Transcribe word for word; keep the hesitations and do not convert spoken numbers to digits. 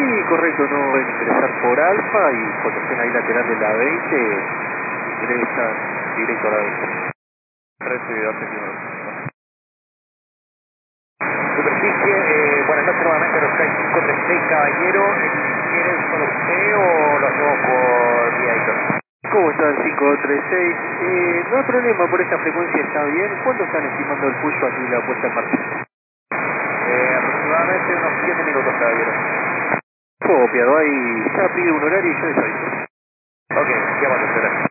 Sí, correcto, no pueden ingresar por Alfa y cuando estén ahí lateral de la veinte, ingresan directo a la veinte. Recibido, recibido. Superficie, eh, buenas noches nuevamente, los seis cinco tres seis, caballero. ¿Quieren solo usted o lo hacemos por vía Héctor? ¿Cómo está el cinco tres seis? Eh, no hay problema, por esta frecuencia está bien. ¿Cuándo están estimando el pulso aquí la puesta en marcha? Eh, aproximadamente unos siete minutos, caballero. Copiado, ahí ya pide un horario y yo les aviso. Ok, ya vamos a esperar.